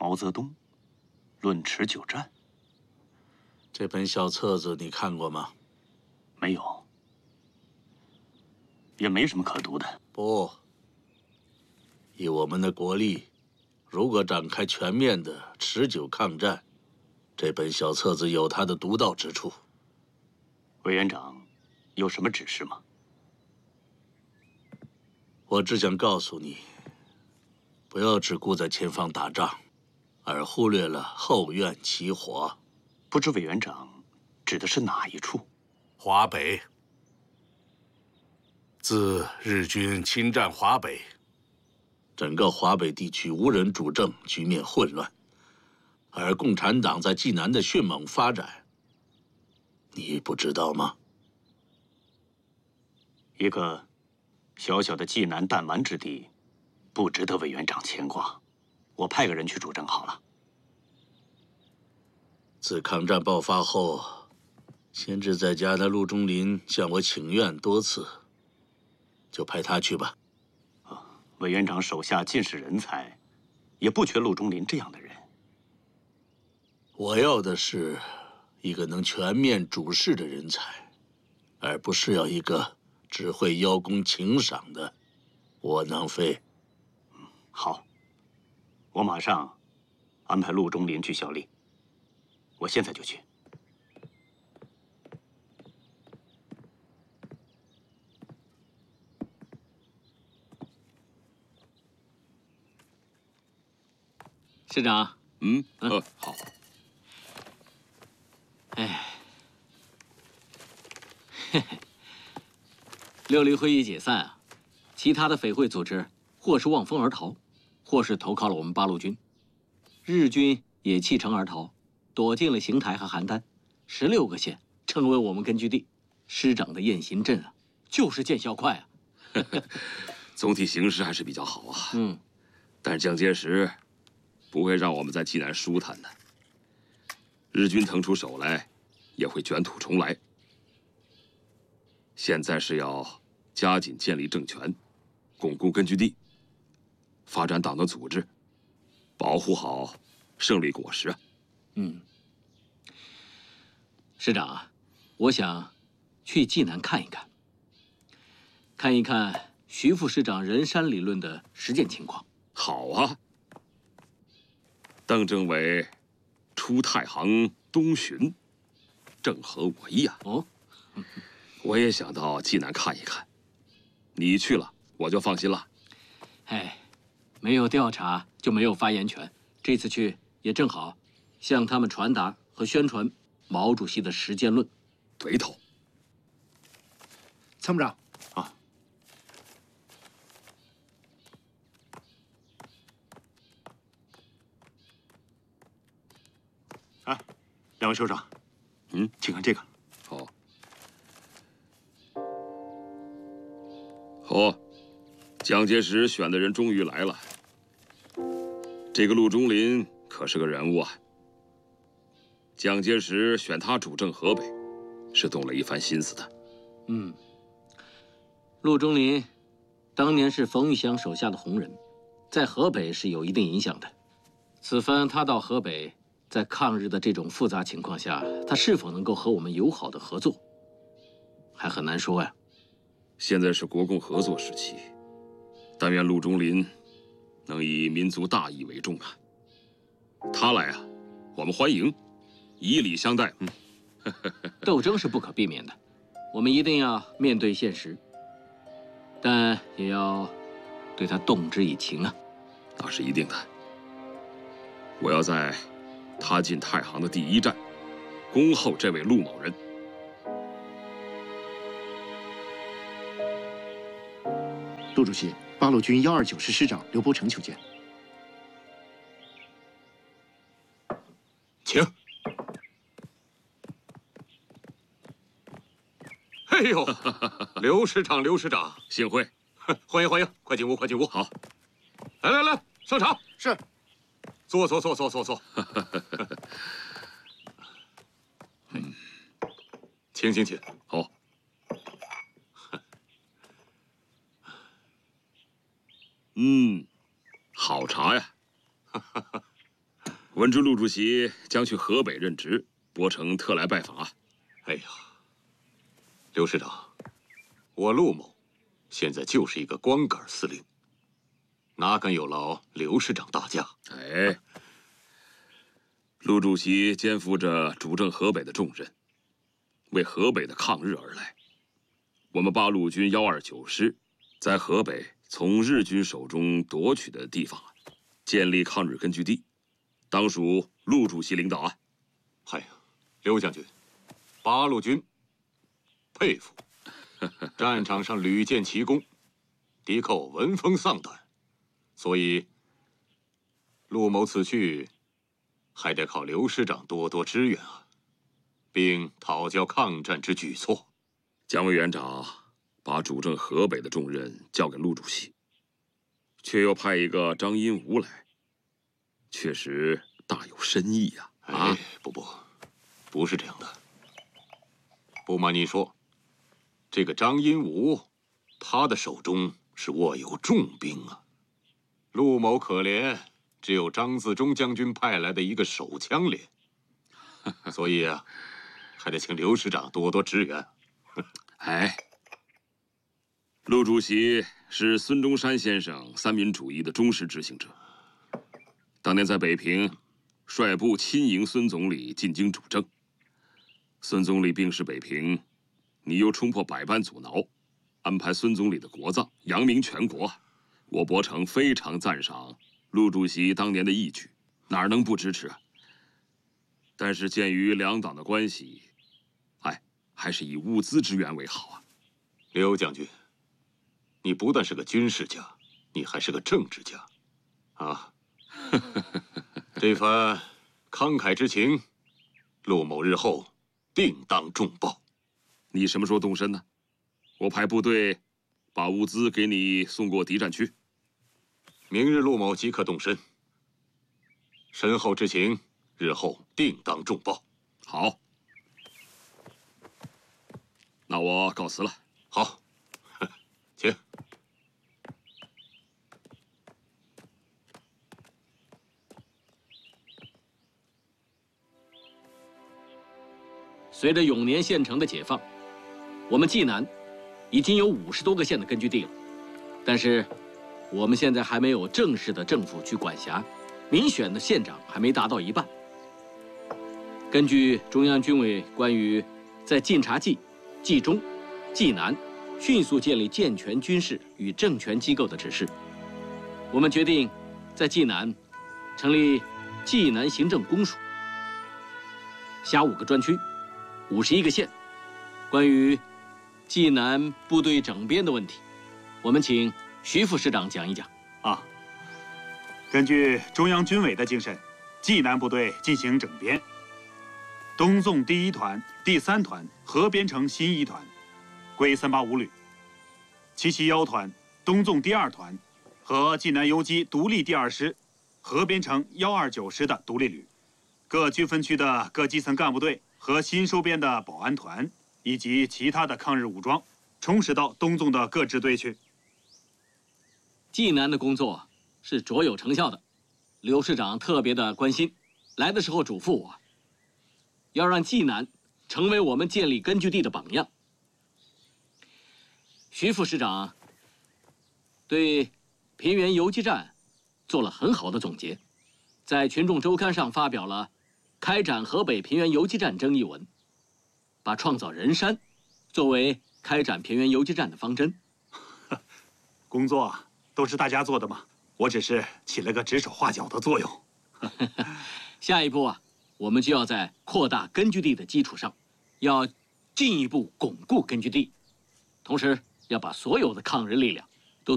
毛泽东，论持久战。 这本小册子你看过吗？ 没有，也没什么可读的。 不，以我们的国力，如果展开全面的持久抗战，这本小册子有它的独到之处。 委员长，有什么指示吗？ 我只想告诉你，不要只顾在前方打仗，而忽略了后院其华。 不知委员长指的是哪一处？ 华北。自日军侵占华北， 整个华北地区无人主政，局面混乱，而共产党在济南的迅猛发展，你不知道吗？ 一个小小的济南弹丸之地，不值得委员长牵挂。我派个人去主政好了。 自抗战爆发后，闲置在家的陆中林向我请愿多次，就派他去吧。 委员长手下尽是人才，也不缺陆中林这样的人。 我要的是一个能全面主事的人才，而不是要一个只会邀功请赏的窝囊废。 好，我马上安排陆中林去效力。我现在就去。 师长， 好。 哎，嘿嘿，6厘会议解散啊，其他的匪会组织或是望风而逃，或是投靠了我们八路军，日军也弃城而逃，躲进了邢台和邯郸，16个县成为我们根据地。师长的雁行阵啊，就是见效快啊。 总体形势还是比较好啊。但是蒋介石不会让我们在济南舒坦的，日军腾出手来，也会卷土重来。现在是要加紧建立政权，巩固根据地，发展党的组织，保护好胜利果实啊。 师长啊，我想去济南看一看，看一看徐副师长人山理论的实践情况。 好啊。邓政委出太行东巡，正合我意啊。我也想到济南看一看，你去了我就放心了。 哎，没有调查就没有发言权，这次去也正好向他们传达和宣传毛主席的实践论。 对头。 参谋长啊，两位首长，请看这个。 好。好，蒋介石选的人终于来了。这个陆中林可是个人物啊。蒋介石选他主政河北，是动了一番心思的。 陆中林当年是冯玉祥手下的红人，在河北是有一定影响的。此番他到河北，在抗日的这种复杂情况下，他是否能够和我们友好的合作，还很难说呀。 现在是国共合作时期，但愿陆中林能以民族大义为重啊。他来啊，我们欢迎，以礼相待。 斗争是不可避免的，我们一定要面对现实，但也要对他动之以情啊。 那是一定的。我要在他进太行的第一站，恭候这位陆某人。 陆主席，八路军129师师长刘伯承求见。 请。哎呦，刘师长，刘师长， 幸会。 欢迎欢迎，快进屋，快进屋。 好， 来来来，上场。 是。 坐。请。 好。好茶呀。 闻知陆主席将去河北任职，伯承特来拜访啊。 哎呀，刘师长，我陆某现在就是一个光杆司令，哪敢有劳刘师长大驾？ 哎，陆主席肩负着主政河北的重任，为河北的抗日而来。我们八路军129师在河北从日军手中夺取的地方，建立抗日根据地，当属陆主席领导啊。 哎呀，刘将军，八路军佩服，战场上屡建奇功，敌寇闻风丧胆，所以陆某此去还得靠刘师长多多支援啊，并讨教抗战之举措。 蒋委员长把主政河北的重任交给陆主席，却又派一个张荫吾来，确实大有深意呀！ 哎，不是这样的。不瞒你说，这个张荫吾，他的手中是握有重兵啊。陆某可怜，只有张自忠将军派来的一个手枪连，所以啊，还得请刘师长多多支援。 哎，陆主席是孙中山先生三民主义的忠实执行者。当年在北平，率部亲迎孙总理进京主政。孙总理病逝北平，你又冲破百般阻挠，安排孙总理的国葬，扬名全国。我伯承非常赞赏陆主席当年的义举，哪能不支持啊？但是鉴于两党的关系，还是以物资支援为好啊。 刘将军，你不但是个军事家，你还是个政治家，啊！这番慷慨之情，陆某日后定当重报。 你什么时候动身呢？我派部队把物资给你送过敌占区。 明日陆某即刻动身。身后之情，日后定当重报。 好，那我告辞了。 好，请。 随着永年县城的解放，我们济南已经有50多个县的根据地了，但是我们现在还没有正式的政府去管辖，民选的县长还没达到一半。根据中央军委关于在晋察冀、冀中、冀南迅速建立健全军事与政权机构的指示，我们决定在冀南成立冀南行政公署，辖5个专区，51个县。关于冀南部队整编的问题，我们请徐副师长讲一讲。 啊，根据中央军委的精神，冀南部队进行整编，东纵第1团、第3团合编成新1团，归385旅；七七1团、东纵第2团和冀南游击独立第2师合编成129师的独立旅。各军分区的各基层干部队和新收编的保安团以及其他的抗日武装，充实到东纵的各支队去。 冀南的工作是卓有成效的，刘师长特别的关心，来的时候嘱咐我，要让冀南成为我们建立根据地的榜样。徐副师长对平原游击战做了很好的总结，在《群众周刊》上发表了开展河北平原游击战争议文，把创造人山作为开展平原游击战的方针。 工作都是大家做的嘛，我只是起了个指手画脚的作用。 下一步啊，我们就要在扩大根据地的基础上，要进一步巩固根据地，同时要把所有的抗日力量